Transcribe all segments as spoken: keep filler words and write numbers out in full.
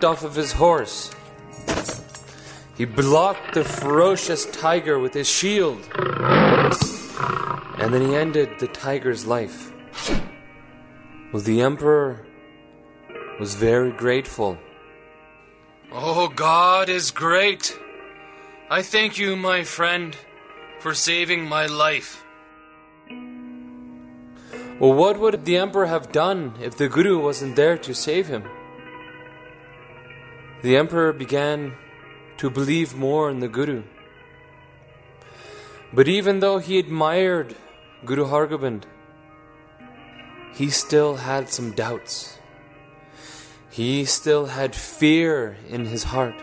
off of his horse. He blocked the ferocious tiger with his shield. And then he ended the tiger's life. Well, the emperor was very grateful. Oh, God is great. I thank you, my friend, for saving my life. Well, what would the emperor have done if the Guru wasn't there to save him? The emperor began to believe more in the Guru. But even though he admired Guru Hargobind, he still had some doubts. He still had fear in his heart.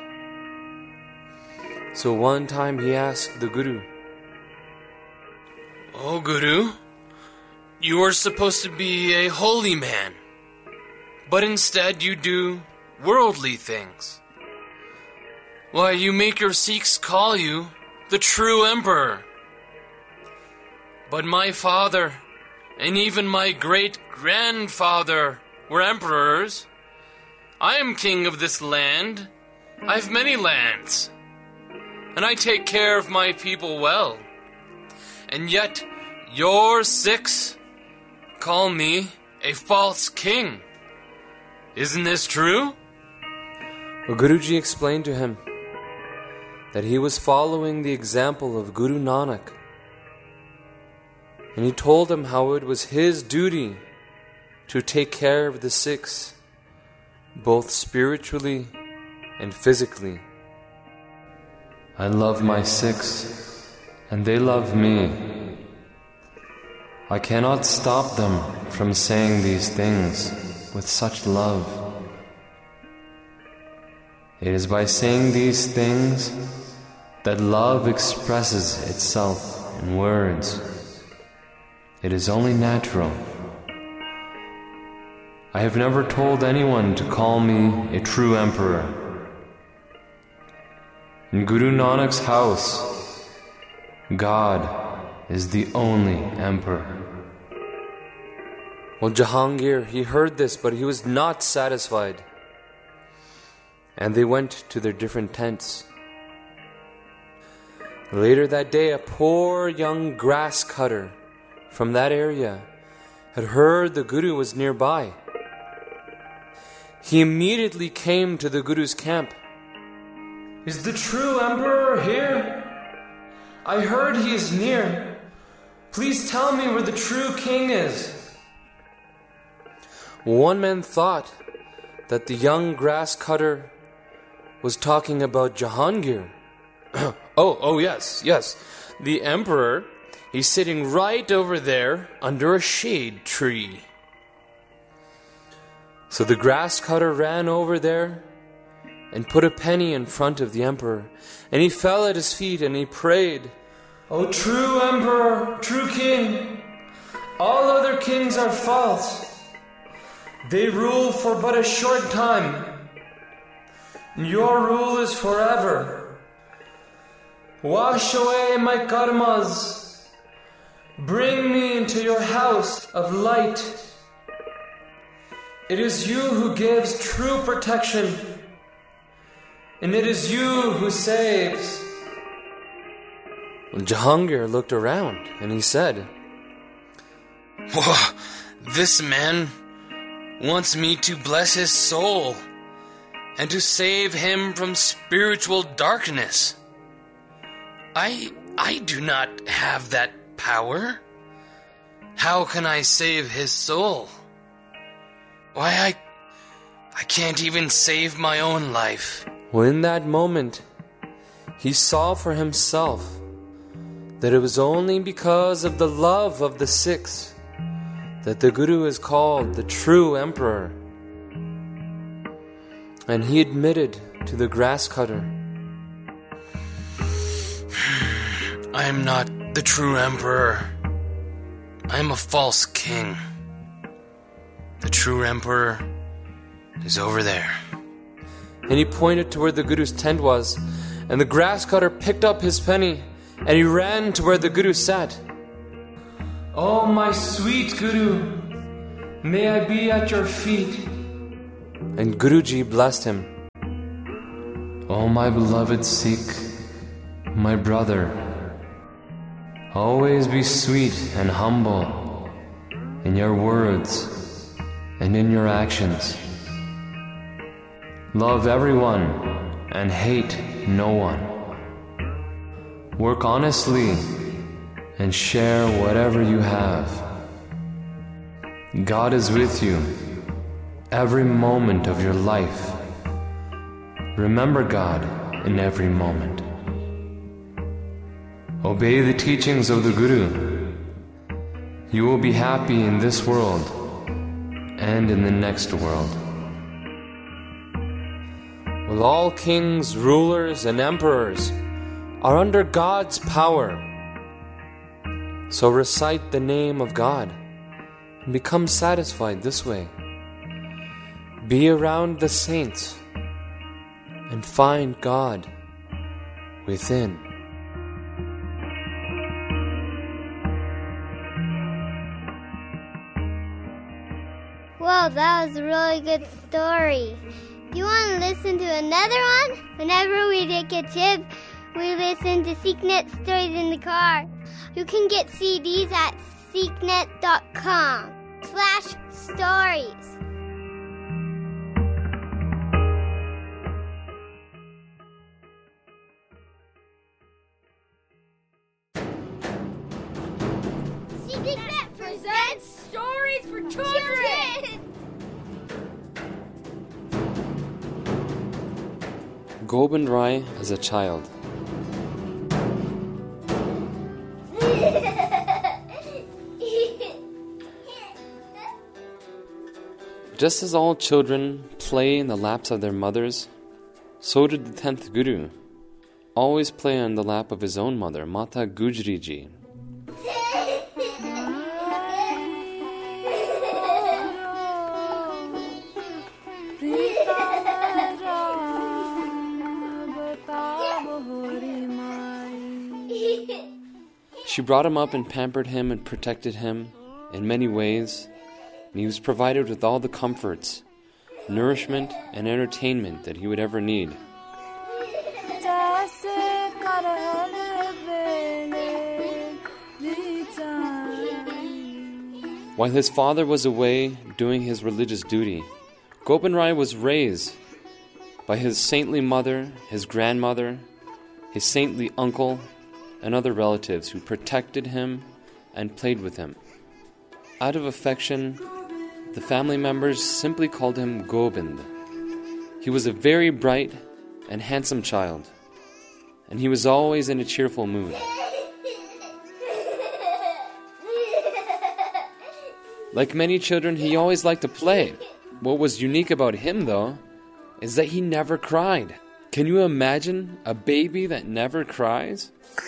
So one time he asked the Guru, "Oh, Guru, you are supposed to be a holy man, but instead you do worldly things. Why, you make your Sikhs call you the true emperor. But my father and even my great-grandfather were emperors. I am king of this land. I have many lands, and I take care of my people well. And yet, your Sikhs call me a false king. Isn't this true?" Well, Guruji explained to him that he was following the example of Guru Nanak. And he told him how it was his duty to take care of the Sikhs, both spiritually and physically. "I love my Sikhs, and they love me. I cannot stop them from saying these things with such love. It is by saying these things that love expresses itself in words. It is only natural. I have never told anyone to call me a true emperor. In Guru Nanak's house, God is the only emperor." Well, Jahangir, he heard this, but he was not satisfied. And they went to their different tents. Later that day, a poor young grass cutter from that area had heard the Guru was nearby. He immediately came to the Guru's camp. "Is the true emperor here? I heard he is near. Please tell me where the true king is." One man thought that the young grass cutter was talking about Jahangir. oh, oh yes, yes. The emperor, he's sitting right over there under a shade tree. So the grass cutter ran over there and put a penny in front of the emperor, and he fell at his feet and he prayed, "O true emperor, true king, all other kings are false. They rule for but a short time. Your rule is forever. Wash away my karmas. Bring me into your house of light. It is you who gives true protection, and it is you who saves." Jahangir looked around and he said, "Whoa, this man wants me to bless his soul and to save him from spiritual darkness. I I do not have that power. How can I save his soul? Why, I I can't even save my own life." Well, in that moment, he saw for himself that it was only because of the love of the Sikhs that the Guru is called the true emperor. And he admitted to the grass cutter, "I am not the true emperor. I am a false king. The true emperor is over there." And he pointed to where the Guru's tent was, and the grass cutter picked up his penny and he ran to where the Guru sat. "Oh, my sweet Guru, may I be at your feet." And Guruji blessed him. O my beloved Sikh, my brother, always be sweet and humble in your words and in your actions. Love everyone and hate no one. Work honestly and share whatever you have. God is with you every moment of your life. Remember God in every moment. Obey the teachings of the Guru. You will be happy in this world and in the next world. Well, all kings, rulers, and emperors are under God's power. So recite the name of God and become satisfied this way. Be around the saints and find God within. Whoa, that was a really good story. You want to listen to another one? Whenever we take a trip, we listen to SeekNet stories in the car. You can get C Ds at seeknet.com slash stories. SeekNet presents Stories for Children! Gobind Rai as a child. Just as all children play in the laps of their mothers, so did the tenth Guru always play on the lap of his own mother, Mata Gujri Ji. She brought him up and pampered him and protected him in many ways, and he was provided with all the comforts, nourishment, and entertainment that he would ever need. While his father was away doing his religious duty, Gobind Rai was raised by his saintly mother, his grandmother, his saintly uncle, and other relatives who protected him and played with him. Out of affection, the family members simply called him Gobind. He was a very bright and handsome child, and he was always in a cheerful mood. Like many children, he always liked to play. What was unique about him, though, is that he never cried. Can you imagine a baby that never cries?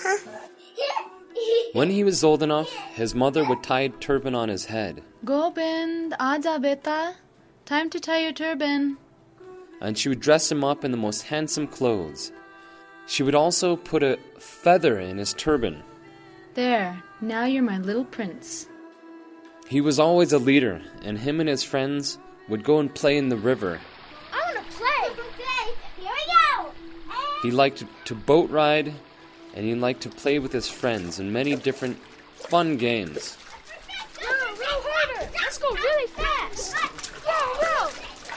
When he was old enough, his mother would tie a turban on his head. Gobind, aaja beta. Time to tie your turban. And she would dress him up in the most handsome clothes. She would also put a feather in his turban. There, now you're my little prince. He was always a leader, and him and his friends would go and play in the river. I want to play! Here we go! He liked to, to boat ride, and he liked to play with his friends in many different fun games. Row, row harder! Let's go really fast! Row, row!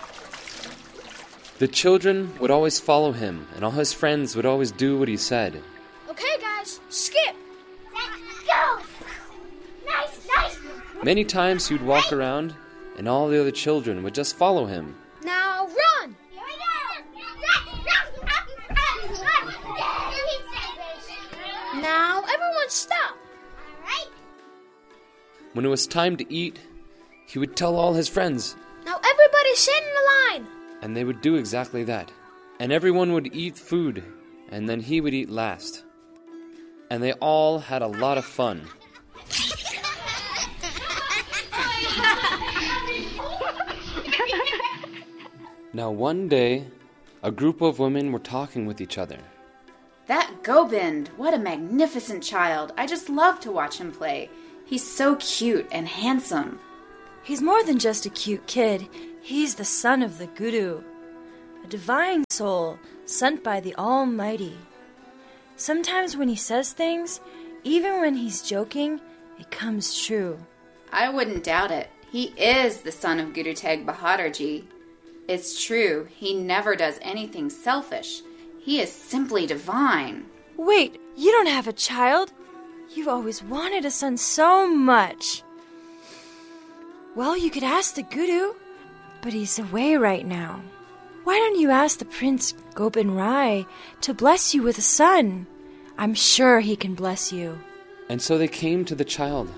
The children would always follow him, and all his friends would always do what he said. Okay, guys, skip! Go! Nice, nice! Many times he would walk around, and all the other children would just follow him. Now run! Here we go! Now everyone stop! Alright. When it was time to eat, he would tell all his friends. Now everybody sit in the line! And they would do exactly that. And everyone would eat food, and then he would eat last. And they all had a lot of fun. Now one day, a group of women were talking with each other. That Gobind, what a magnificent child. I just love to watch him play. He's so cute and handsome. He's more than just a cute kid. He's the son of the Guru, a divine soul sent by the Almighty. Sometimes when he says things, even when he's joking, it comes true. I wouldn't doubt it. He is the son of Guru Teg Bahadur. It's true, he never does anything selfish. He is simply divine. Wait, you don't have a child? You've always wanted a son so much. Well, you could ask the Guru, but he's away right now. Why don't you ask the Prince Gobind Rai to bless you with a son? I'm sure he can bless you. And so they came to the child.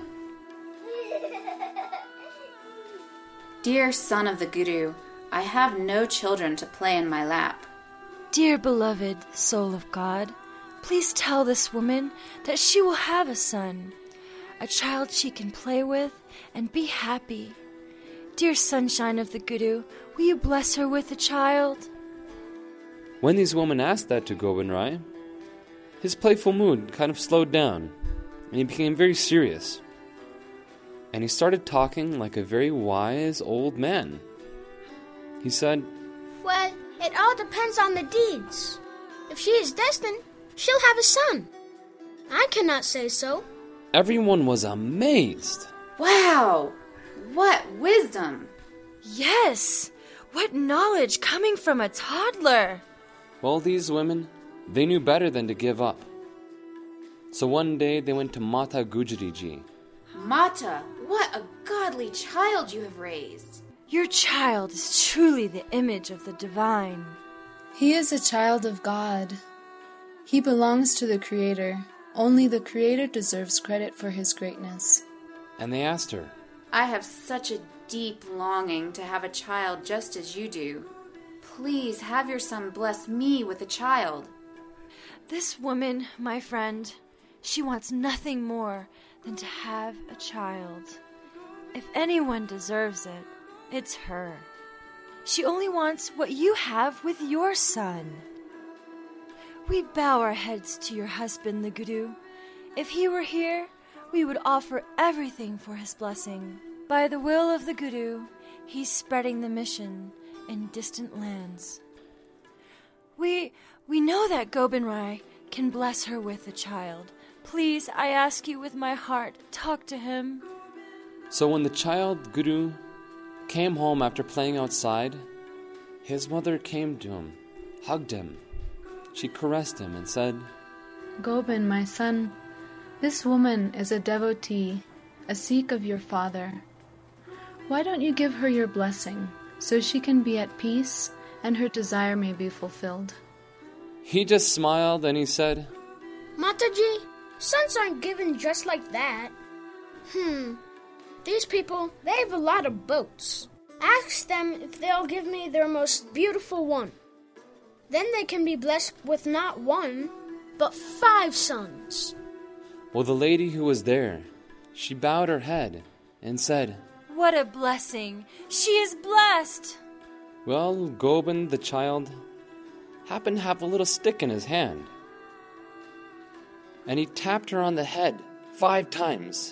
Dear son of the Guru, I have no children to play in my lap. Dear beloved soul of God, please tell this woman that she will have a son, a child she can play with and be happy. Dear sunshine of the Guru, will you bless her with a child? When these women asked that to Gobind Rai, his playful mood kind of slowed down, and he became very serious. And he started talking like a very wise old man. He said, Well, it all depends on the deeds. If she is destined, she'll have a son. I cannot say so. Everyone was amazed. Wow! What wisdom! Yes! What knowledge coming from a toddler! Well, these women, they knew better than to give up. So one day they went to Mata Gujari Ji. Mata, what a godly child you have raised. Your child is truly the image of the divine. He is a child of God. He belongs to the Creator. Only the Creator deserves credit for his greatness. And they asked her, I have such a deep longing to have a child just as you do. Please have your son bless me with a child. This woman, my friend, she wants nothing more than to have a child. If anyone deserves it, it's her. She only wants what you have with your son. We bow our heads to your husband, the Guru. If he were here, we would offer everything for his blessing. By the will of the Guru, he's spreading the mission in distant lands. We we know that Gobind Rai can bless her with a child. Please, I ask you with my heart, talk to him. So when the child, Guru, came home after playing outside, his mother came to him, hugged him. She caressed him and said, Gobind, my son, this woman is a devotee, a Sikh of your father. Why don't you give her your blessing, so she can be at peace and her desire may be fulfilled? He just smiled and he said, Mataji, sons aren't given just like that. Hmm. These people, they have a lot of boats. Ask them if they'll give me their most beautiful one. Then they can be blessed with not one, but five sons. Well, the lady who was there, she bowed her head and said, What a blessing! She is blessed! Well, Gobind, the child, happened to have a little stick in his hand. And he tapped her on the head five times.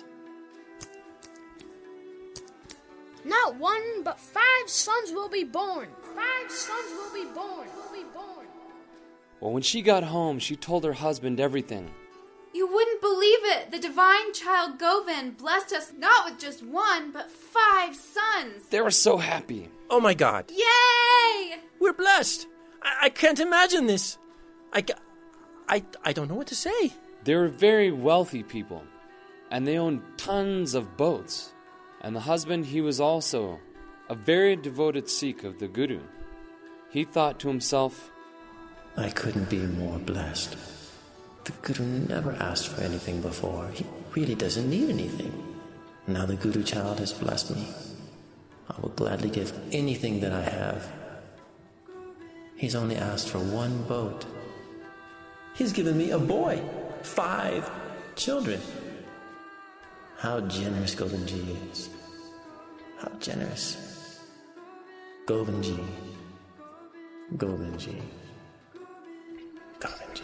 Not one, but five sons will be born. Five sons will be born. Will be born. Well, when she got home, she told her husband everything. You wouldn't believe it. The divine child Govind blessed us not with just one, but five sons. They were so happy. Oh my God. Yay! We're blessed. I, I can't imagine this. I, ca- I, I don't know what to say. They were very wealthy people, and they owned tons of boats. And the husband, he was also a very devoted Sikh of the Guru. He thought to himself, I couldn't be more blessed. The Guru never asked for anything before. He really doesn't need anything. Now the Guru child has blessed me. I will gladly give anything that I have. He's only asked for one boat. He's given me a boy. Five children. How generous Govindji is. How generous. Govindji. Govindji. Govindji.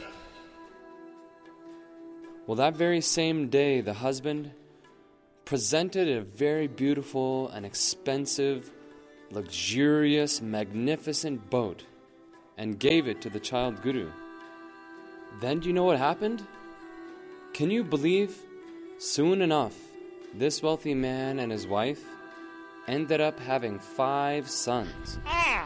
Well, that very same day, the husband presented a very beautiful and expensive, luxurious, magnificent boat and gave it to the child Guru. Then do you know what happened? Can you believe? Soon enough, this wealthy man and his wife ended up having five sons.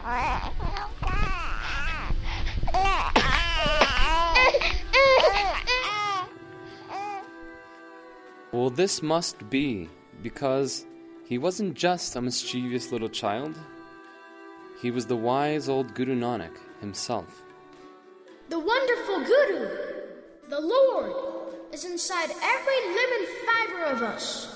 Well, this must be because he wasn't just a mischievous little child. He was the wise old Guru Nanak himself. The wonderful Guru, the Lord, is inside every living fiber of us.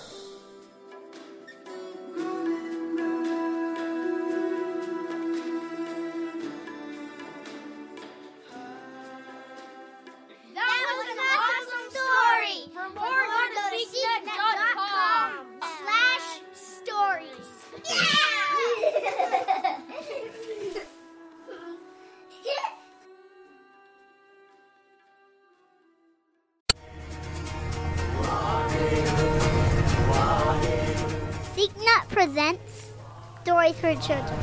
SeekNut presents Stories for Children.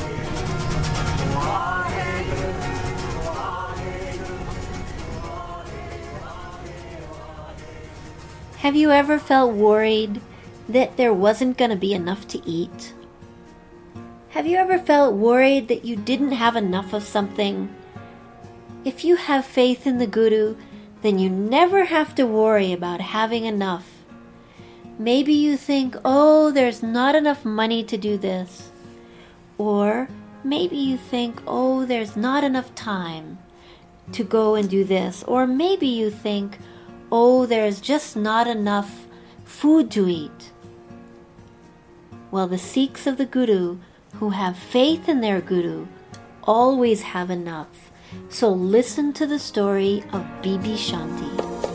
Have you ever felt worried that there wasn't going to be enough to eat? Have you ever felt worried that you didn't have enough of something? If you have faith in the Guru, then you never have to worry about having enough. Maybe you think, oh, there's not enough money to do this. Or maybe you think, oh, there's not enough time to go and do this. Or maybe you think, oh, there's just not enough food to eat. Well, the Sikhs of the Guru who have faith in their Guru always have enough. So listen to the story of Bibi Shanti.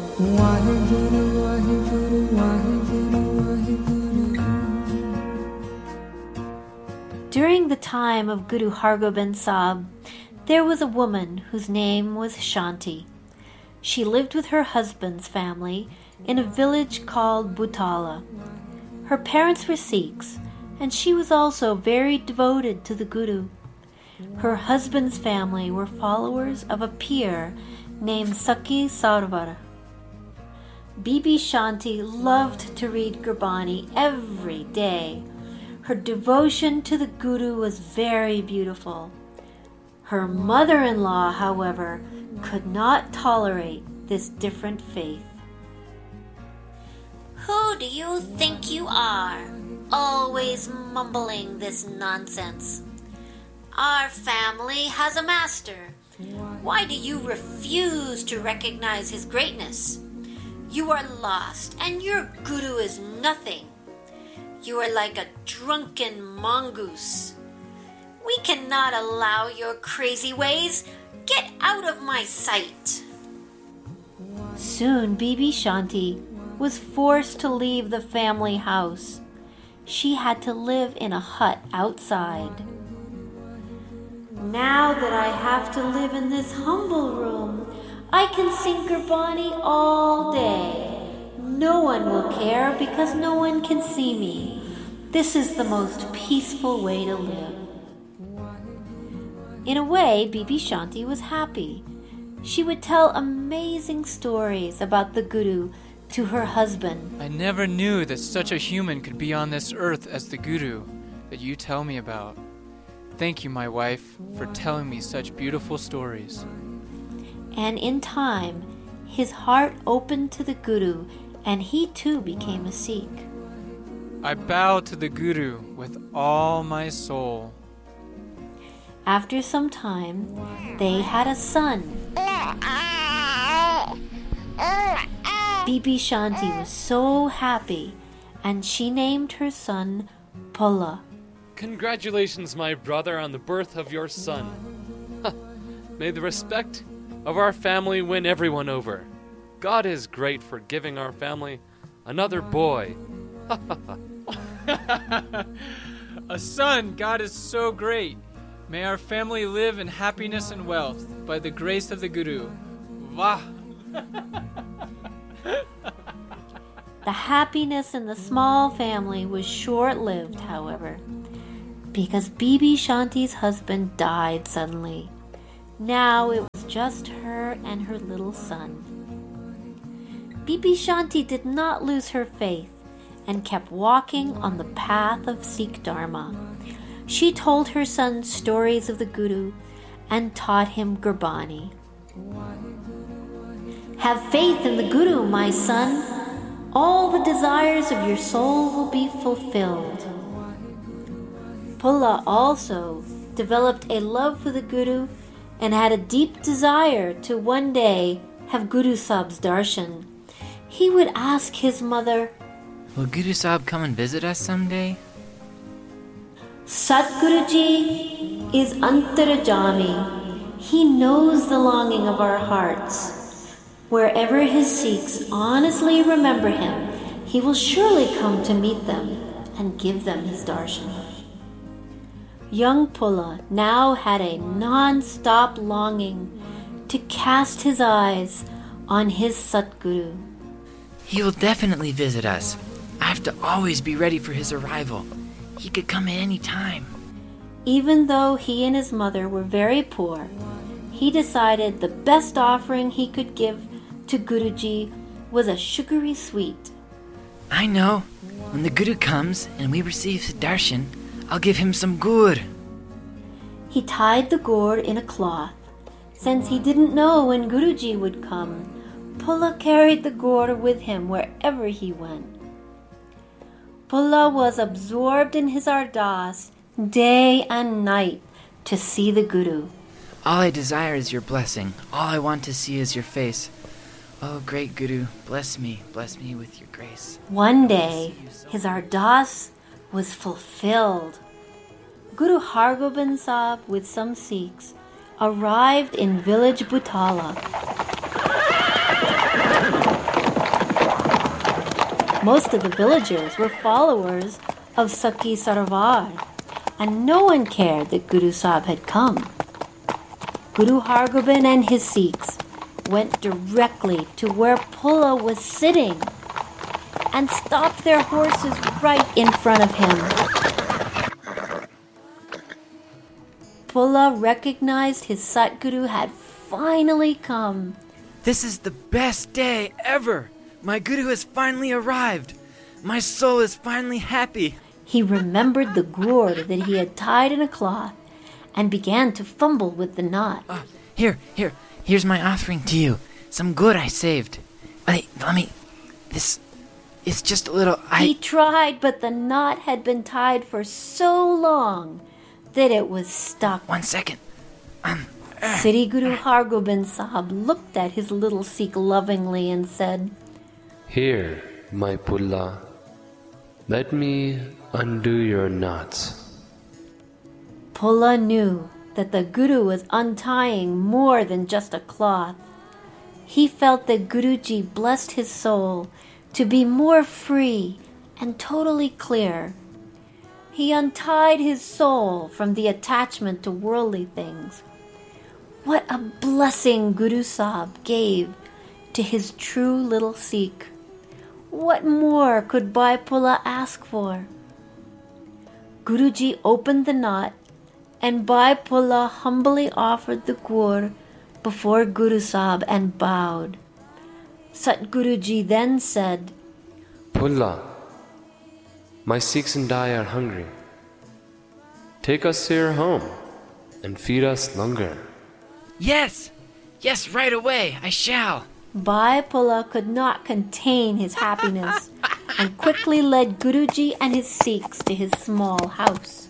During the time of Guru Hargobind Sahib, there was a woman whose name was Shanti. She lived with her husband's family in a village called Butala. Her parents were Sikhs, and she was also very devoted to the Guru. Her husband's family were followers of a peer named Sakhi Sarwar. Bibi Shanti loved to read Gurbani every day. Her devotion to the Guru was very beautiful. Her mother-in-law, however, could not tolerate this different faith. Who do you think you are, always mumbling this nonsense? Our family has a master. Why do you refuse to recognize his greatness? You are lost, and your Guru is nothing. You are like a drunken mongoose. We cannot allow your crazy ways. Get out of my sight. Soon Bibi Shanti was forced to leave the family house. She had to live in a hut outside. Now that I have to live in this humble room, I can sing Gurbani all day. No one will care because no one can see me. This is the most peaceful way to live. In a way, Bibi Shanti was happy. She would tell amazing stories about the Guru to her husband. I never knew that such a human could be on this earth as the Guru that you tell me about. Thank you, my wife, for telling me such beautiful stories. And in time, his heart opened to the Guru, and he too became a Sikh. I bow to the Guru with all my soul. After some time, they had a son. Bibi Shanti was so happy, and she named her son Pulla. Congratulations, my brother, on the birth of your son. May the respect of our family win everyone over. God is great for giving our family another boy. A son, God is so great. May our family live in happiness and wealth by the grace of the Guru. Vah! The happiness in the small family was short-lived, however, because Bibi Shanti's husband died suddenly. Now it was just her and her little son. Bibi Shanti did not lose her faith and kept walking on the path of Sikh Dharma. She told her son stories of the Guru and taught him Gurbani. Have faith in the Guru, my son. All the desires of your soul will be fulfilled. Pulla also developed a love for the Guru and had a deep desire to one day have Guru Sahib's darshan. He would ask his mother, "Will Guru Sahib come and visit us someday?" Satguruji is Antarjami. He knows the longing of our hearts. Wherever his Sikhs honestly remember him, he will surely come to meet them and give them his darshan. Young Pulla now had a non-stop longing to cast his eyes on his Satguru. He will definitely visit us. I have to always be ready for his arrival. He could come at any time. Even though he and his mother were very poor, he decided the best offering he could give to Guruji was a sugary sweet. I know. When the Guru comes and we receive his darshan, I'll give him some gur. He tied the gourd in a cloth. Since he didn't know when Guruji would come, Pulla carried the gourd with him wherever he went. Pulla was absorbed in his ardas day and night to see the Guru. All I desire is your blessing. All I want to see is your face. Oh, great Guru, bless me, bless me with your grace. One day, his ardas was fulfilled. Guru Hargobind Sahib, with some Sikhs, arrived in village Butala. Most of the villagers were followers of Sakhi Sarwar, and no one cared that Guru Sahib had come. Guru Hargobind and his Sikhs went directly to where Pulla was sitting and stopped their horses right in front of him. Pulla recognized his Satguru had finally come. This is the best day ever. My Guru has finally arrived. My soul is finally happy. He remembered the gourd that he had tied in a cloth and began to fumble with the knot. Uh, here, here, here's my offering to you. Some gur I saved. Wait, let me... This... It's just a little... I... He tried, but the knot had been tied for so long that it was stuck. One second. Um, uh, Sri Guru Hargobind Sahib looked at his little Sikh lovingly and said, "Here, my Pulla, let me undo your knots." Pulla knew that the Guru was untying more than just a cloth. He felt that Guruji blessed his soul to be more free and totally clear. He untied his soul from the attachment to worldly things. What a blessing Guru Sahib gave to his true little Sikh. What more could Bhai Pulla ask for? Guruji opened the knot, and Bhai Pulla humbly offered the gur before Guru Sahib and bowed. Satguruji then said, "Pulla, my Sikhs and I are hungry. Take us to your home and feed us langar." Yes! Yes, right away, I shall. Bhai Pulla could not contain his happiness and quickly led Guruji and his Sikhs to his small house.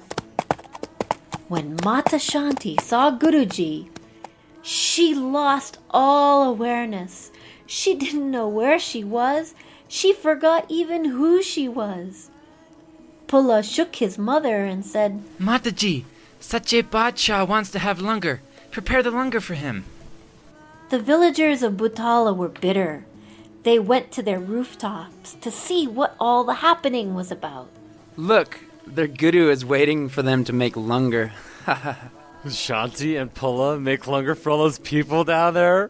When Mata Shanti saw Guruji, she lost all awareness. She didn't know where she was. She forgot even who she was. Pulla shook his mother and said, "Mataji, Sache Badshah wants to have langar. Prepare the langar for him." The villagers of Butala were bitter. They went to their rooftops to see what all the happening was about. Look, their Guru is waiting for them to make langar. Shanti and Pulla make langar for all those people down there?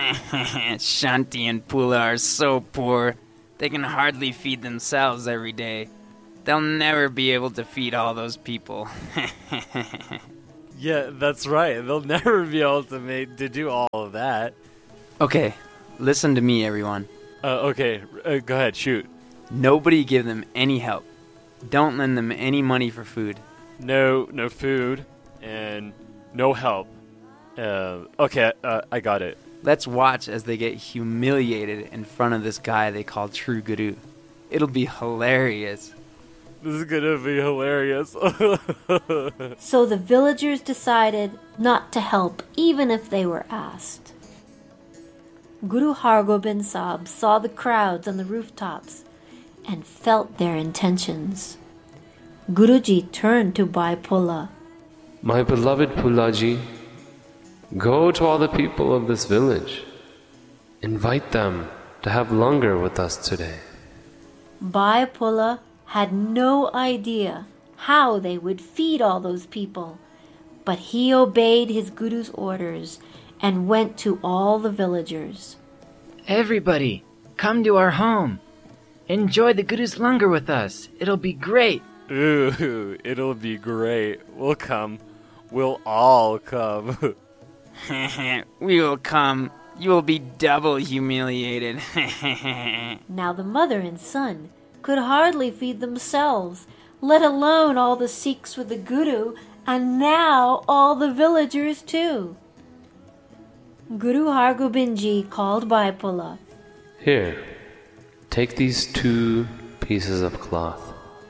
Shanti and Pulla are so poor, they can hardly feed themselves every day. They'll never be able to feed all those people. Yeah, that's right. They'll never be able to make to do all of that. Okay, listen to me, everyone. Uh, okay, uh, go ahead, shoot. Nobody give them any help. Don't lend them any money for food. No, no food, and no help. Uh, okay, uh, I got it. Let's watch as they get humiliated in front of this guy they call True Guru. It'll be hilarious. This is gonna be hilarious. So the villagers decided not to help even if they were asked. Guru Hargobind Sahib saw the crowds on the rooftops and felt their intentions. Guruji turned to Bhai Pula. My beloved Pulaji, go to all the people of this village. Invite them to have langar with us today. Bhai Pula had no idea how they would feed all those people, but he obeyed his Guru's orders and went to all the villagers. Everybody, come to our home. Enjoy the Guru's langar with us. It'll be great. Ooh, it'll be great. We'll come. We'll all come. We will come. You will be double humiliated. Now the mother and son could hardly feed themselves, let alone all the Sikhs with the Guru, and now all the villagers too. Guru Hargobind Ji called Bhai Pula. Here, take these two pieces of cloth.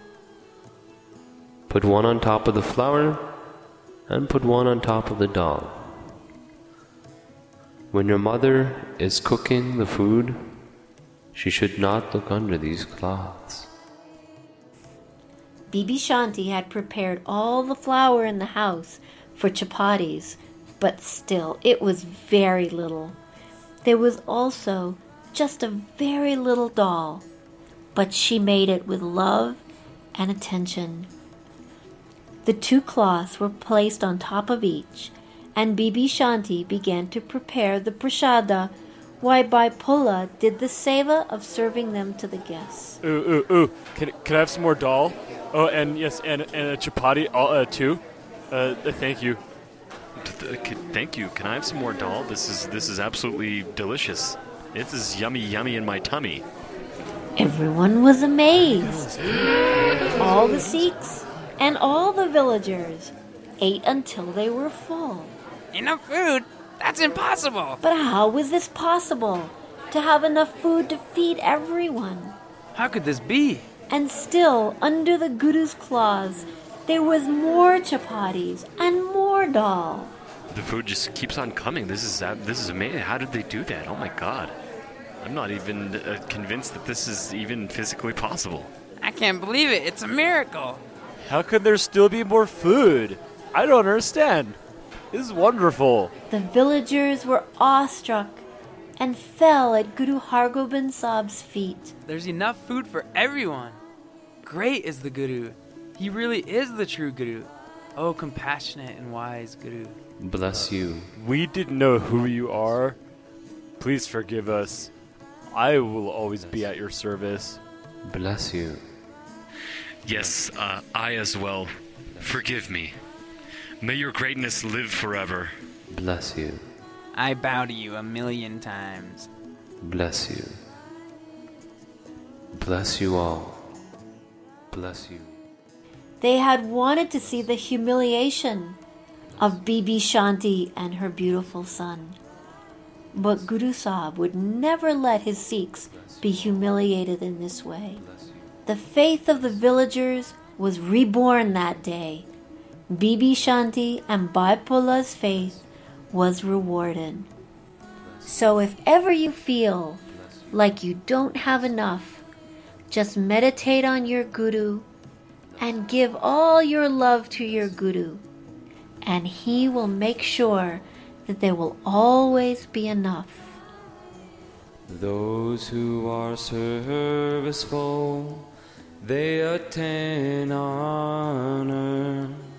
Put one on top of the flour and put one on top of the dal. When your mother is cooking the food, she should not look under these cloths. Bibi Shanti had prepared all the flour in the house for chapatis, but still it was very little. There was also just a very little dal, but she made it with love and attention. The two cloths were placed on top of each, and Bibi Shanti began to prepare the prasada, while Bhai Pula did the seva of serving them to the guests. Ooh, ooh, ooh. Can, can I have some more dal? Oh, and yes, and, and a chapati uh, too. Uh, thank you. Thank you. Can I have some more dal? This is this is absolutely delicious. This is yummy, yummy in my tummy. Everyone was amazed. All the Sikhs and all the villagers ate until they were full. Enough food? That's impossible. But how was this possible? To have enough food to feed everyone? How could this be? And still, under the Guru's claws, there was more chapatis and more dal. The food just keeps on coming. This is uh, this is amazing. How did they do that? Oh my God. I'm not even uh, convinced that this is even physically possible. I can't believe it. It's a miracle. How could there still be more food? I don't understand. This is wonderful. The villagers were awestruck and fell at Guru Hargobind Sahib's feet. There's enough food for everyone. Great is the Guru. He really is the true Guru. Oh, compassionate and wise Guru. Bless you. We didn't know who you are. Please forgive us. I will always be at your service. Bless you. Yes, uh, I as well. Forgive me. May your greatness live forever. Bless you. I bow to you a million times. Bless you. Bless you all. Bless you. They had wanted to see the humiliation of Bibi Shanti and her beautiful son. But Guru Sahib would never let his Sikhs be humiliated in this way. The faith of the villagers was reborn that day. Bibi Shanti and Bhai Pula's faith was rewarded. So if ever you feel like you don't have enough, just meditate on your Guru and give all your love to your Guru, and he will make sure that there will always be enough. Those who are serviceful, they attain honor.